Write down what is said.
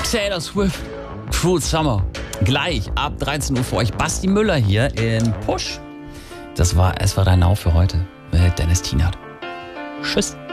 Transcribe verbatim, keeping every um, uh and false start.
Taylor Swift, Cruel Summer. Gleich ab dreizehn Uhr für euch Basti Müller hier in Push. Das war Es war dein Now für heute mit Dennis Tienert. Tschüss.